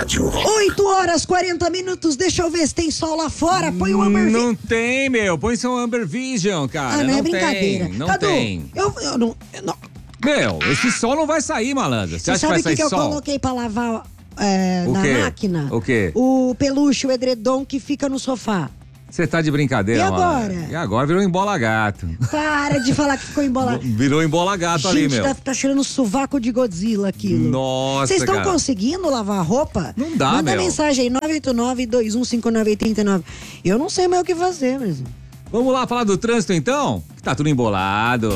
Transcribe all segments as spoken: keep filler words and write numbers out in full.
rádio. oito horas, quarenta minutos, deixa eu ver se tem sol lá fora, põe o Amber Vision. Não tem, meu, põe seu Amber Vision, cara. Ah, não, não é brincadeira. Tem, não Cadu, tem. Eu, eu não, eu não... Meu, esse sol não vai sair, malandro. Você, Você acha sabe que o vai que, sair que eu sol? coloquei pra lavar é, O na quê? máquina? O quê? O peluche, o edredom que fica no sofá. Você tá de brincadeira, E agora? malandro. E agora virou embola gato. Para de falar que ficou embolado. Virou embola gato ali, Gente, meu. tá, tá cheirando sovaco de Godzilla aquilo. Nossa, Vocês estão cara. conseguindo lavar a roupa? Não dá, Manda meu. mensagem aí, nove oito nove, dois um cinco nove, oito nove. Eu não sei mais o que fazer mesmo. Vamos lá falar do trânsito, então? Que tá tudo embolado.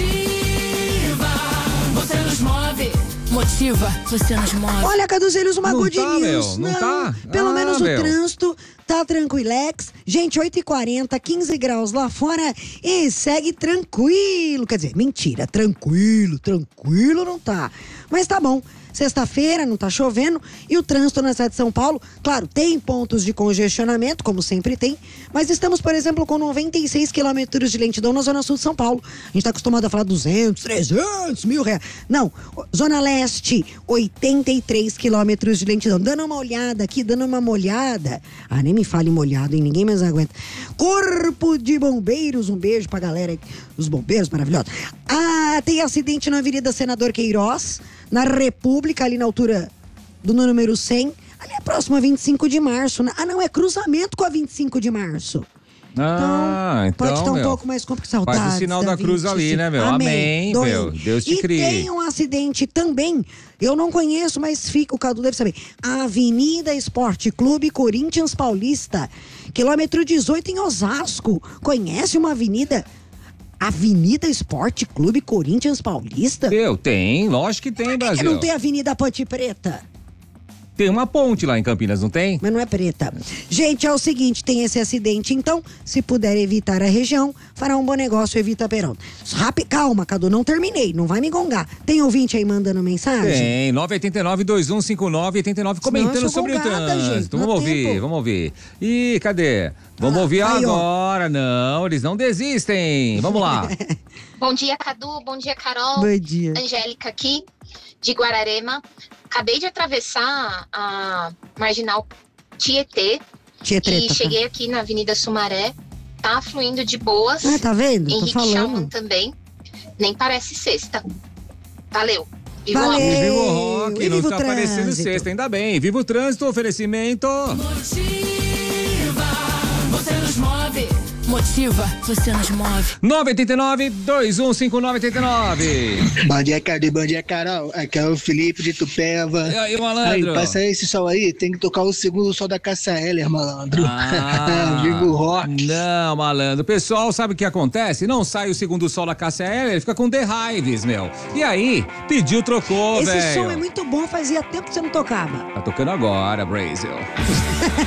Motiva, você nos move. Motiva, você nos move. Olha, Caduzelhos, uma Não good tá, news. meu, não tá? Pelo Ah, menos o meu. trânsito tá tranquilex. Gente, oito e quarenta, quinze graus lá fora e segue tranquilo. Quer dizer, mentira, tranquilo, tranquilo não tá. Mas tá bom. Sexta-feira, não tá chovendo, e o trânsito na cidade de São Paulo, claro, tem pontos de congestionamento, como sempre tem, mas estamos, por exemplo, com noventa e seis quilômetros de lentidão na Zona Sul de São Paulo. A gente tá acostumado a falar duzentos, trezentos mil reais. Não, Zona Leste, oitenta e três quilômetros de lentidão. Dando uma olhada aqui, dando uma molhada. Ah, nem me fale molhado, hein? Ninguém mais aguenta. Corpo de Bombeiros, um beijo pra galera aí, os bombeiros maravilhosos. Ah, tem acidente na Avenida Senador Queiroz, na República, ali na altura do número cem, ali é próximo a vinte e cinco de março. né? Ah, não, é cruzamento com a vinte e cinco de março. Ah, então, pode estar um meu, pouco mais complicado. Saudades faz o sinal da cruz vinte e cinco. ali, né, meu? Amém, Doei. meu. Deus te e crie. tem um acidente também, eu não conheço, mas fica, o Cadu deve saber. A Avenida Esporte Clube Corinthians Paulista, quilômetro dezoito em Osasco. Conhece uma avenida... Avenida Esporte Clube Corinthians Paulista? Eu, tem, lógico que tem, Por que que Brasil. não tem Avenida Ponte Preta? Tem uma ponte lá em Campinas, não tem? Mas não é preta. Gente, é o seguinte, tem esse acidente, então, se puder evitar a região, fará um bom negócio, evita Perão. Rápido, calma, Cadu, não terminei, não vai me gongar. Tem ouvinte aí mandando mensagem? Tem, nove oito nove, dois um cinco nove, oito nove, comentando eu sou sobre o gongada, trânsito. gente, não Vamos há ouvir, tempo. vamos ouvir. Ih, cadê? Vamos Ah, ouvir aí, ó. agora. Não, eles não desistem. Vamos lá. Bom dia, Cadu. Bom dia, Carol. Bom dia. Angélica aqui, de Guararema. Acabei de atravessar a Marginal Tietê Tia Treta, e tá? cheguei aqui na Avenida Sumaré. Tá fluindo de boas. Ah, tá vendo? Tô Henrique falando. Schaumann também. Nem parece sexta. Valeu. Viva o Valeu. amor. Viva o rock, E não viva o está aparecendo trânsito. sexta, ainda bem. Viva o trânsito, oferecimento. Motiva, você nos move. Motiva, você nos move. nove oito nove, dois um cinco nove, oito nove. Bom dia, Cadu. Bom dia, Carol. Aqui é o Felipe de Tupéva. E aí, Aí, malandro? passa esse sol aí, tem que tocar o segundo sol da Cássia Eller, malandro. Ah, Viva o rock. Não, malandro. O pessoal sabe o que acontece? Não sai o segundo sol da Cássia Eller, ele fica com The Hives, meu. E aí, pediu, trocou, Esse velho. som é muito bom, fazia tempo que você não tocava. Tá tocando agora, Brasil.